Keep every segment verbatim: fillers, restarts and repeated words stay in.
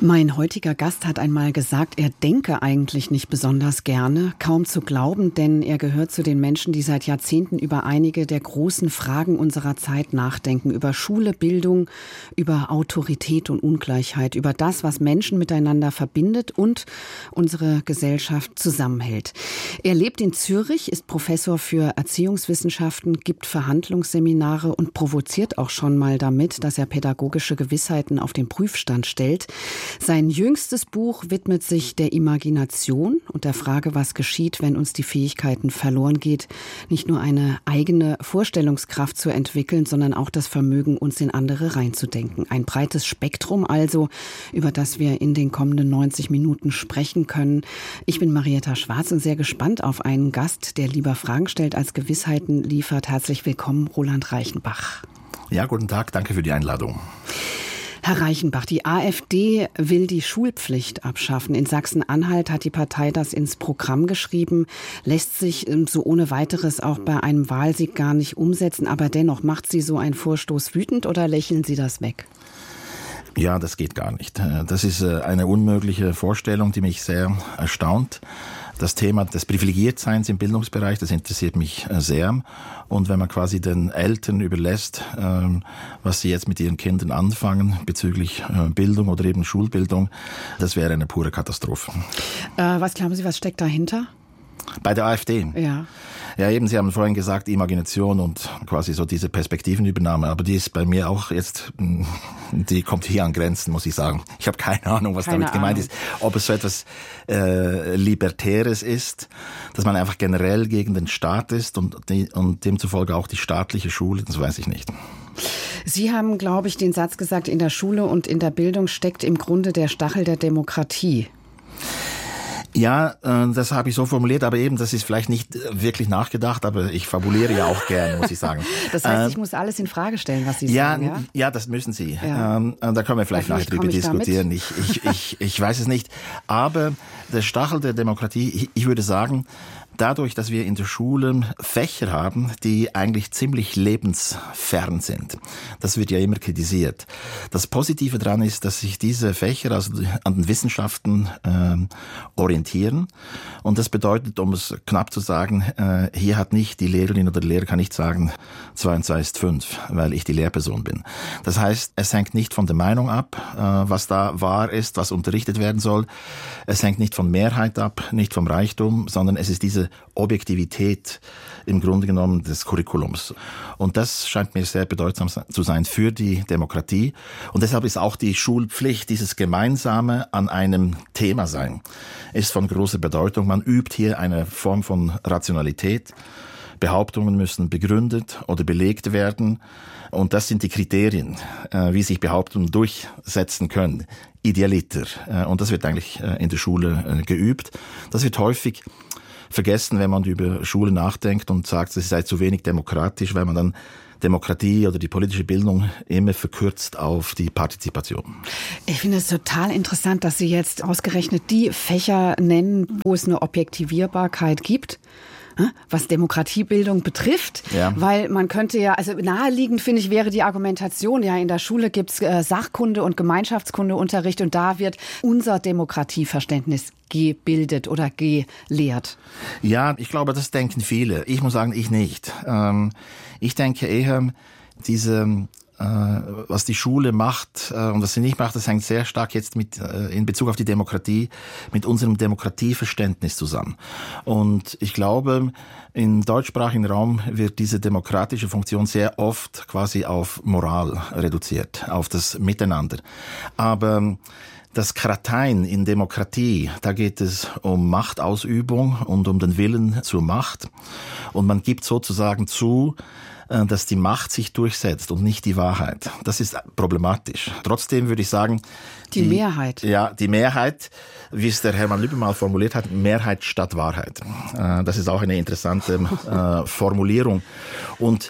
Mein heutiger Gast hat einmal gesagt, er denke eigentlich nicht besonders gerne. Kaum zu glauben, denn er gehört zu den Menschen, die seit Jahrzehnten über einige der großen Fragen unserer Zeit nachdenken. Über Schule, Bildung, über Autorität und Ungleichheit, über das, was Menschen miteinander verbindet und unsere Gesellschaft zusammenhält. Er lebt in Zürich, ist Professor für Erziehungswissenschaften, gibt Verhandlungsseminare und provoziert auch schon mal damit, dass er pädagogische Gewissheiten auf den Prüfstand stellt. Sein jüngstes Buch widmet sich der Imagination und der Frage, was geschieht, wenn uns die Fähigkeiten verloren geht, nicht nur eine eigene Vorstellungskraft zu entwickeln, sondern auch das Vermögen, uns in andere reinzudenken. Ein breites Spektrum also, über das wir in den kommenden neunzig Minuten sprechen können. Ich bin Marietta Schwarz und sehr gespannt auf einen Gast, der lieber Fragen stellt, als Gewissheiten liefert. Herzlich willkommen, Roland Reichenbach. Ja, guten Tag, danke für die Einladung. Herr Reichenbach, die AfD will die Schulpflicht abschaffen. In Sachsen-Anhalt hat die Partei das ins Programm geschrieben, lässt sich so ohne weiteres auch bei einem Wahlsieg gar nicht umsetzen. Aber dennoch, macht Sie so ein Vorstoß wütend oder lächeln Sie das weg? Ja, das geht gar nicht. Das ist eine unmögliche Vorstellung, die mich sehr erstaunt. Das Thema des Privilegiertseins im Bildungsbereich, das interessiert mich sehr. Und wenn man quasi den Eltern überlässt, was sie jetzt mit ihren Kindern anfangen bezüglich Bildung oder eben Schulbildung, das wäre eine pure Katastrophe. Äh, was glauben Sie, was steckt dahinter? Bei der AfD? Ja. Ja, eben, Sie haben vorhin gesagt, Imagination und quasi so diese Perspektivenübernahme, aber die ist bei mir auch jetzt, die kommt hier an Grenzen, muss ich sagen. Ich habe keine Ahnung, was keine damit gemeint Ahnung. ist. Ob es so etwas äh, Libertäres ist, dass man einfach generell gegen den Staat ist und, die, und demzufolge auch die staatliche Schule, das weiß ich nicht. Sie haben, glaube ich, den Satz gesagt, in der Schule und in der Bildung steckt im Grunde der Stachel der Demokratie. Ja, das habe ich so formuliert, aber eben, das ist vielleicht nicht wirklich nachgedacht, aber ich fabuliere ja auch gern, muss ich sagen. Das heißt, ich muss alles in Frage stellen, was Sie ja, sagen, ja? Ja, das müssen Sie. Ja. Ähm, da können wir vielleicht nachher drüber diskutieren. Ich, ich, ich, ich weiß es nicht. Aber der Stachel der Demokratie, ich, ich würde sagen, dadurch, dass wir in der Schule Fächer haben, die eigentlich ziemlich lebensfern sind. Das wird ja immer kritisiert. Das Positive daran ist, dass sich diese Fächer also an den Wissenschaften äh, orientieren. Und das bedeutet, um es knapp zu sagen, äh, hier hat nicht die Lehrerin oder der Lehrer kann nicht sagen, zwei und zwei ist fünf, weil ich die Lehrperson bin. Das heißt, es hängt nicht von der Meinung ab, äh, was da wahr ist, was unterrichtet werden soll. Es hängt nicht von Mehrheit ab, nicht vom Reichtum, sondern es ist diese Objektivität im Grunde genommen des Curriculums. Und das scheint mir sehr bedeutsam zu sein für die Demokratie. Und deshalb ist auch die Schulpflicht, dieses Gemeinsame an einem Thema sein, ist von großer Bedeutung. Man übt hier eine Form von Rationalität. Behauptungen müssen begründet oder belegt werden. Und das sind die Kriterien, wie sich Behauptungen durchsetzen können. Idealiter. Und das wird eigentlich in der Schule geübt. Das wird häufig vergessen, wenn man über Schule nachdenkt und sagt, es sei zu wenig demokratisch, weil man dann Demokratie oder die politische Bildung immer verkürzt auf die Partizipation. Ich finde es total interessant, dass Sie jetzt ausgerechnet die Fächer nennen, wo es eine Objektivierbarkeit gibt, was Demokratiebildung betrifft, ja. Weil man könnte ja, also naheliegend finde ich, wäre die Argumentation, ja, in der Schule gibt's äh, Sachkunde- und Gemeinschaftskundeunterricht und da wird unser Demokratieverständnis gebildet oder gelehrt. Ja, ich glaube, das denken viele. Ich muss sagen, ich nicht. Ähm, ich denke eher, diese was die Schule macht und was sie nicht macht, das hängt sehr stark jetzt mit in Bezug auf die Demokratie mit unserem Demokratieverständnis zusammen. Und ich glaube, im deutschsprachigen Raum wird diese demokratische Funktion sehr oft quasi auf Moral reduziert, auf das Miteinander. Aber das Kratein in Demokratie, da geht es um Machtausübung und um den Willen zur Macht. Und man gibt sozusagen zu, dass die Macht sich durchsetzt und nicht die Wahrheit. Das ist problematisch. Trotzdem würde ich sagen, die, die Mehrheit. Ja, die Mehrheit, wie es der Hermann Lübbe mal formuliert hat, Mehrheit statt Wahrheit. Das ist auch eine interessante äh, Formulierung. Und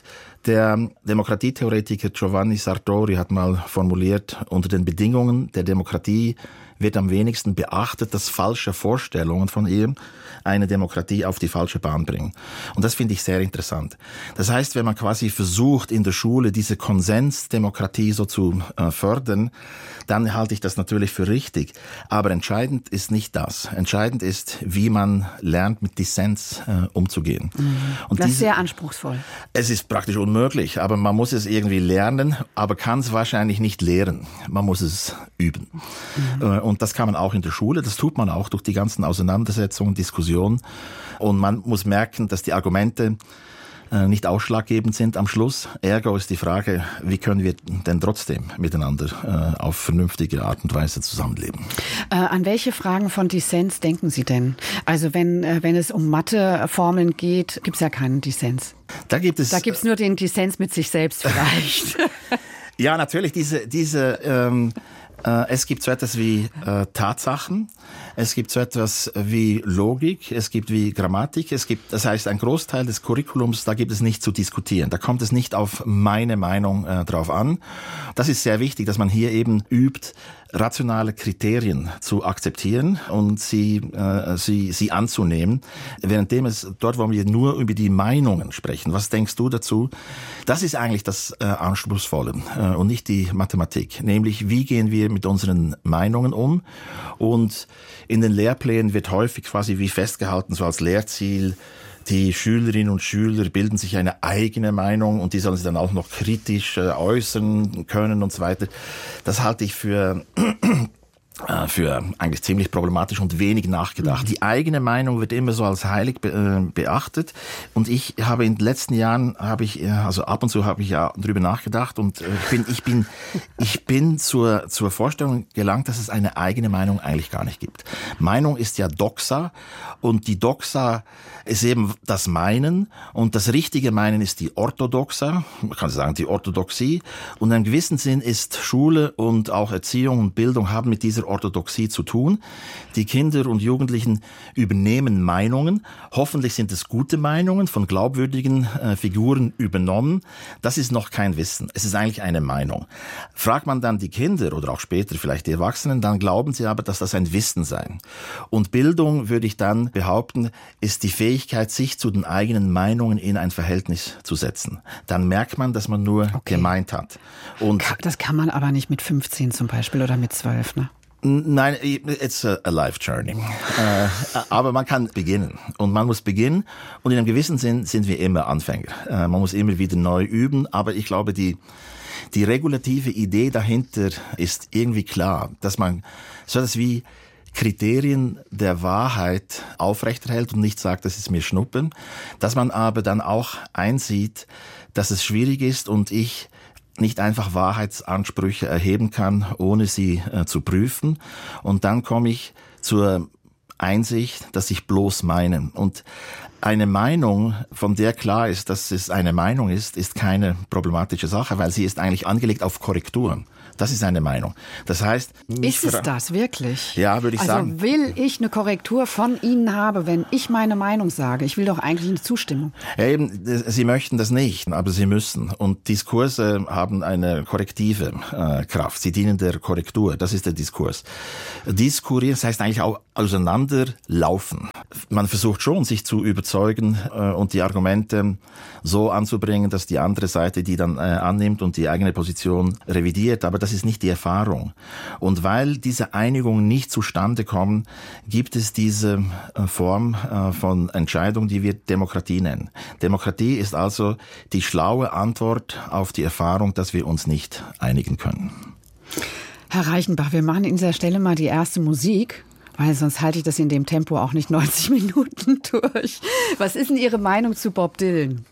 Der Demokratietheoretiker Giovanni Sartori hat mal formuliert, unter den Bedingungen der Demokratie wird am wenigsten beachtet, dass falsche Vorstellungen von ihr eine Demokratie auf die falsche Bahn bringen. Und das finde ich sehr interessant. Das heißt, wenn man quasi versucht, in der Schule diese Konsensdemokratie so zu äh, fördern, dann halte ich das natürlich für richtig. Aber entscheidend ist nicht das. Entscheidend ist, wie man lernt, mit Dissens äh, umzugehen. Mhm. Und das diese, ist sehr anspruchsvoll. Es ist praktisch unmöglich, aber man muss es irgendwie lernen, aber kann es wahrscheinlich nicht lehren. Man muss es üben. Mhm. Äh, und das kann man auch in der Schule. Das tut man auch durch die ganzen Auseinandersetzungen, Diskussionen. Und man muss merken, dass die Argumente nicht ausschlaggebend sind am Schluss. Ergo ist die Frage, wie können wir denn trotzdem miteinander äh, auf vernünftige Art und Weise zusammenleben? Äh, an welche Fragen von Dissens denken Sie denn? Also wenn, äh, wenn es um Matheformeln geht, gibt es ja keinen Dissens. Da gibt es, da gibt es nur den Dissens mit sich selbst vielleicht. Ja, natürlich, diese, diese ähm, äh, es gibt so etwas wie äh, Tatsachen, es gibt so etwas wie Logik, es gibt wie Grammatik, es gibt, das heißt, ein Großteil des Curriculums, da gibt es nicht zu diskutieren. Da kommt es nicht auf meine Meinung äh, drauf an. Das ist sehr wichtig, dass man hier eben übt, rationale Kriterien zu akzeptieren und sie, äh, sie, sie anzunehmen. Währenddem es dort, wo wir nur über die Meinungen sprechen, was denkst du dazu? Das ist eigentlich das äh, Anspruchsvolle äh, und nicht die Mathematik. Nämlich, wie gehen wir mit unseren Meinungen um? Und in den Lehrplänen wird häufig quasi wie festgehalten, so als Lehrziel, die Schülerinnen und Schüler bilden sich eine eigene Meinung und die sollen sie dann auch noch kritisch äh, äußern können und so weiter. Das halte ich für äh, für eigentlich ziemlich problematisch und wenig nachgedacht. Mhm. Die eigene Meinung wird immer so als heilig be- äh, beachtet und ich habe in den letzten Jahren habe ich also ab und zu habe ich ja darüber nachgedacht und äh, bin ich bin ich bin zur zur Vorstellung gelangt, dass es eine eigene Meinung eigentlich gar nicht gibt. Meinung ist ja Doxa und die Doxa ist eben das Meinen und das richtige Meinen ist die Orthodoxa, man kann sagen die Orthodoxie und in einem gewissen Sinn ist Schule und auch Erziehung und Bildung haben mit dieser Orthodoxie zu tun. Die Kinder und Jugendlichen übernehmen Meinungen, hoffentlich sind es gute Meinungen von glaubwürdigen äh, Figuren übernommen. Das ist noch kein Wissen, es ist eigentlich eine Meinung. Fragt man dann die Kinder oder auch später vielleicht die Erwachsenen, dann glauben sie aber, dass das ein Wissen sei. Und Bildung, würde ich dann behaupten, ist die Fähigkeit, sich zu den eigenen Meinungen in ein Verhältnis zu setzen. Dann merkt man, dass man nur okay. gemeint hat. Und das kann man aber nicht mit fünfzehn zum Beispiel oder mit zwölf, ne? Nein, it's a life journey. äh, aber man kann beginnen. Und man muss beginnen. Und in einem gewissen Sinn sind wir immer Anfänger. Äh, man muss immer wieder neu üben. Aber ich glaube, die, die regulative Idee dahinter ist irgendwie klar, dass man so etwas wie Kriterien der Wahrheit aufrechterhält und nicht sagt, das ist mir Schnuppen. Dass man aber dann auch einsieht, dass es schwierig ist und ich nicht einfach Wahrheitsansprüche erheben kann, ohne sie äh, zu prüfen. Und dann komme ich zur Einsicht, dass ich bloß meine. Und eine Meinung, von der klar ist, dass es eine Meinung ist, ist keine problematische Sache, weil sie ist eigentlich angelegt auf Korrekturen. Das ist eine Meinung. Das heißt, ist es das wirklich? Ja, würde ich also sagen. Also will ich eine Korrektur von Ihnen haben, wenn ich meine Meinung sage? Ich will doch eigentlich eine Zustimmung. Ja, eben, Sie möchten das nicht, aber Sie müssen. Und Diskurse haben eine korrektive äh, Kraft. Sie dienen der Korrektur. Das ist der Diskurs. Diskurieren, das heißt eigentlich auch auseinanderlaufen. Man versucht schon, sich zu überzeugen äh, und die Argumente so anzubringen, dass die andere Seite die dann äh, annimmt und die eigene Position revidiert. Aber das ist nicht die Erfahrung. Und weil diese Einigungen nicht zustande kommen, gibt es diese äh, Form äh, von Entscheidung, die wir Demokratie nennen. Demokratie ist also die schlaue Antwort auf die Erfahrung, dass wir uns nicht einigen können. Herr Reichenbach, wir machen an dieser Stelle mal die erste Musik. Weil sonst halte ich das in dem Tempo auch nicht neunzig Minuten durch. Was ist denn Ihre Meinung zu Bob Dylan?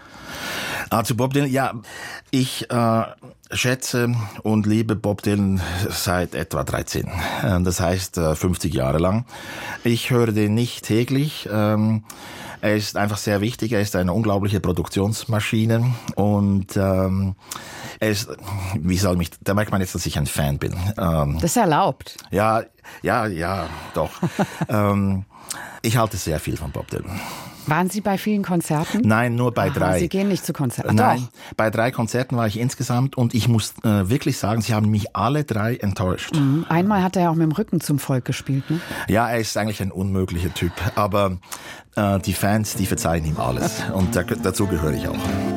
Ah, zu Bob Dylan, ja, ich äh, schätze und liebe Bob Dylan seit etwa dreizehn. Das heißt äh, fünfzig Jahre lang. Ich höre den nicht täglich. Ähm, er ist einfach sehr wichtig. Er ist eine unglaubliche Produktionsmaschine und ähm, er ist, wie soll mich, da merkt man jetzt, dass ich ein Fan bin. Ähm, das ist erlaubt. Ja, ja, ja, doch. ähm, ich halte sehr viel von Bob Dylan. Waren Sie bei vielen Konzerten? Nein, nur bei Aha, drei. Sie gehen nicht zu Konzerten? Nein, doch. Bei drei Konzerten war ich insgesamt und ich muss äh, wirklich sagen, sie haben mich alle drei enttäuscht. Mhm. Einmal hat er ja auch mit dem Rücken zum Volk gespielt, ne? Ja, er ist eigentlich ein unmöglicher Typ, aber äh, die Fans, die verzeihen ihm alles und da, dazu gehöre ich auch.